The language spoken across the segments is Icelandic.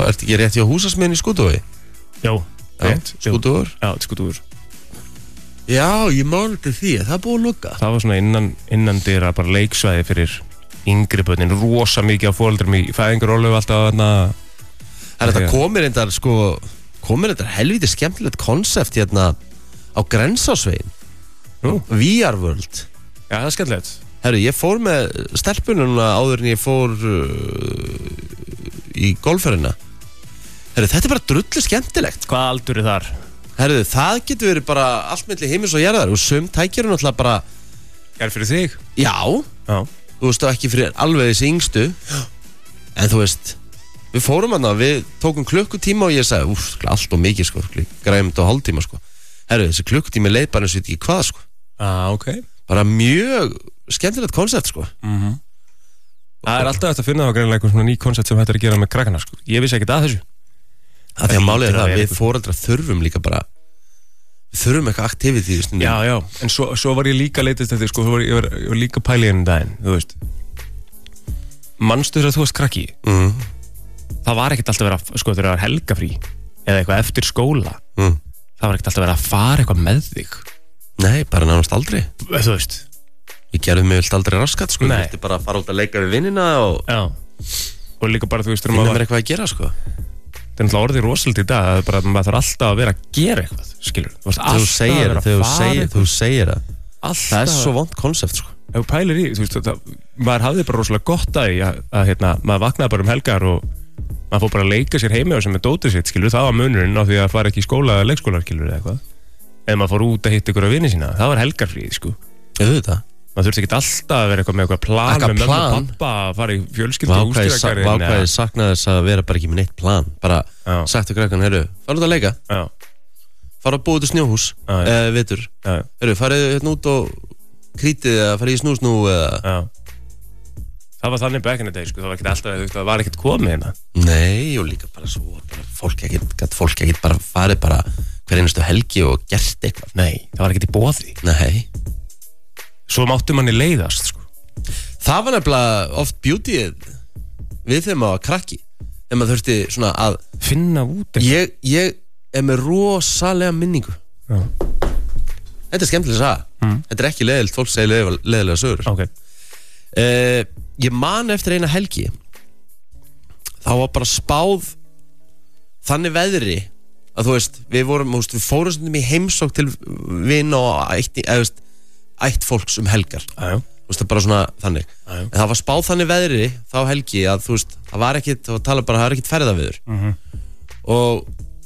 ertu ekki rétt hjá húsasmiðin í Skútuvogi? Já, Skútuvogur? Já, Skútuvogur. Já, ég man til því, það búið að loka. Það var svona innan dyra bara leiksvæði fyrir yngri börnin, rosa mikið á foreldrum í fæðingarorlofi alltaf þarna. Þetta komir reyndar helviti skemmtilegt konsept hérna á Grensásvegin. VR World. Já, það er skemmtilegt. Herru, ég fór með stelpununa áður en ég fór í golfferðina. Herru, þetta er bara drullu skemmtilegt. Hvað aldur er þar? Herru, það getur verið bara allt milli himins og jarðar og sum tækir hún alltaf bara... Er fyrir þig? Já. Já. Þú veist, ekki fyrir alveg þessi yngstu. En þú veist, við fórum hana, við tókum klukkutíma og ég sagði, allt og mikið, sko, græmd og hálftíma, sko. Herru, þessi klukkutími leið bara eins og ekki hvað, sko. Ok. Bara mjög skemmtilegt koncept, sko. Það er alltaf eftir að finna á greinlega eitthvað svona ný koncept sem hættir að gera með krakkana, sko. Ég vissi ekkert að þessu. Það er málið það, við foreldrar þurfum líka bara, við þurfum eitthvað activity. Já, en svo var ég líka leitast eftir, sko, ég var líka pælið einu daginn, þú veist. Manstu þegar þú varst krakki? Það var ekkert alltaf verið að, sko, þegar það var helgafrí eða eitthvað eftir skóla. Það var ekkert alltaf verið að fara eitthvað með þig. Nei, bara nánast aldrei. Þú veist. Ég gerði mig vilt aldrei raskat, sko. Ég vilti bara fara út að leika við vinnina og... Já. Og líka bara, þú veist, finna mér eitthvað að gera, sko. Það er náttúrulega orðið rosalega í dag, það er bara að maður þarf alltaf að vera að gera eitthvað, skilur. Þú segir það. Það er svo vont konsept, sko. Ef þú pælir í, þú veist, maður hafði bara rosalega gott að maður vaknaði bara helgar og maður fór bara að leika sér heimi á sem er dótið sitt, skilur. Það var munurinn á því að fara ekki í skóla eða leikskóla, skilur, eða eitthvað. Eða maður fór út að hitta ykkur af vini sína, það var helgarfríð, sko. Maður þurfti ekki alltaf að vera eitthvað með eitthvað plan með mömmu og pappa að fara í fjölskyldu og húsdýragarðinn. Vákvæði saknaði þess að vera bara ekki með neitt plan. Bara sagt til krakkan, heyrðu, fara út að leika. Fara að búa út í snjóhús, eða vitur. Heyrðu, farið hérna út og krítið eða farið í snúsnú eða... Það var þannig back in the day, sko. Það var ekkert alltaf, það var ekkert komið hérna. Nei, og líka bara svo, fólk ekkert bara farið bara hver einustu helgi og gert eitthvað. Nei, það var ekkert í boði. Nei. Svo máttu manni leiðast, sko. Það var nefnilega oft beautyið við þegar maður var krakki. Þegar maður þurfti svona að finna út eitthvað. Ég er með rosalega minningu. Já. Þetta er skemmtilega saga. Þetta er ekki leiðilegt, fólk segir leiðilega sögur. Ok. Ég man eftir eina helgi. Það var bara spáð þannig veðri að þú veist, við fórum svona í heimsókn til vina og ætt fólks helgar. Þú veist, það bara svona þannig. En það var spáð þannig veðri þá helgi að þú veist, það var ekkit, það var ekkit ferðaveður. Og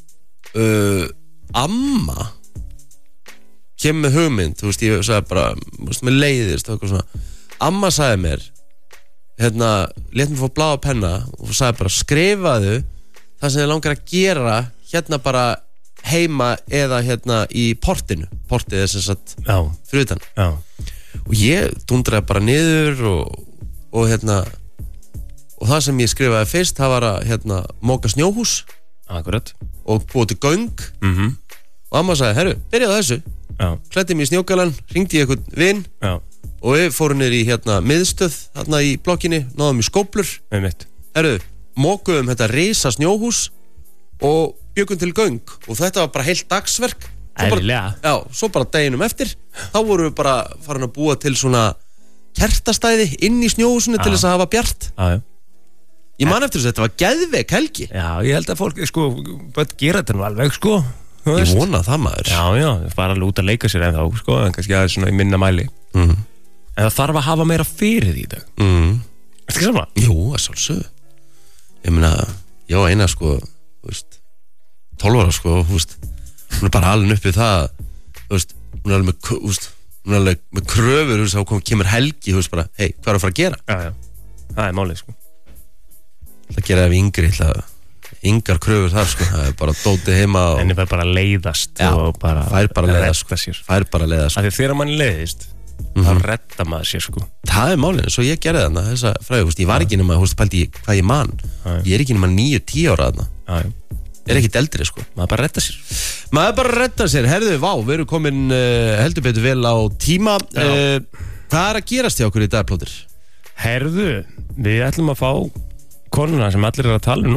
amma kemur með hugmynd, þú veist, ég sagði bara, þú veist, með leiðist og eitthvað svona. Amma sagði mér, hérna, let mér fá bláa penna og sagði bara, skrifaðu það sem þið langar að gera hérna bara heima eða hérna í portinu. Portið er sem sagt fyrir utan. Og ég dundraði bara niður og hérna og það sem ég skrifaði fyrst, það var að hérna móka snjóhús. Akkurat. Og búið til göng. Og amma sagði, herru, byrjaðu þessu. Klæddi mig í snjógalan, hringdi ég einhvern vin og við fórum niður í hérna miðstöð hérna í blokkinni, náðum í skóplur. Herru, mókuðum þetta risa snjóhús og bjögum til göng og þetta var bara heilt dagsverk. Svo bara deginum eftir þá vorum við bara farin að búa til svona kertastæði inn í snjóhúsinu til þess að hafa bjart. Ég man eftir þess að þetta var geðveik helgi. Já, ég held að fólk sko bara gera þetta nú alveg sko. Ég vona það maður. Já, það var alveg út að leika sér ennþá sko, en kannski aðeins svona í minna mæli. En það þarf að hafa meira fyrir því í dag. Ertu ekki sama? Jú, það er svolsög. Ég meina, já eina sko, þú veist 12 ára sko, þú veist hún er bara alveg uppið það, þú veist hún er alveg með kröfur, þú veist, þá kemur helgi, þú veist bara, hei, hvað er að fara að gera? Já, það er málið sko. Það gera það við yngri, yngar kröfur þar sko, það er bara dótið heima og... En það er bara leiðast og bara... Fær bara leiðast sko. Af því þegar mann leiðist, þá redda maður sér sko. Það er málið, svo ég gerði þarna, þessa fræði, þú veist, ég var ekki nema, þú veist, pældi hvað ég man. Ég er ekki nema 9-10 ára þarna. Er ekkit eldri sko. Maður bara redda sér. Herðu, vá, við erum komin heldur betur vel á tíma. Hvað er að gerast hjá okkur í dag, Plóter? Herðu, við ætlum að fá konuna sem allir er að tala um